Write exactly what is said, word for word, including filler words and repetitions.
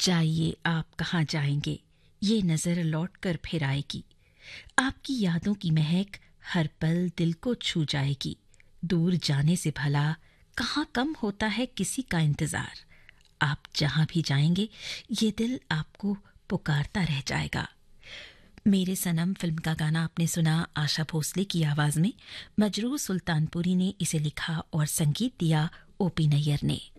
जाइए आप कहाँ जाएंगे, ये नजर लौट कर फिर आएगी। आपकी यादों की महक हर पल दिल को छू जाएगी। दूर जाने से भला कहाँ कम होता है किसी का इंतजार। आप जहाँ भी जाएंगे ये दिल आपको पुकारता रह जाएगा। मेरे सनम फिल्म का गाना आपने सुना आशा भोसले की आवाज में। मजरूह सुल्तानपुरी ने इसे लिखा और संगीत दिया ओपी नैयर ने।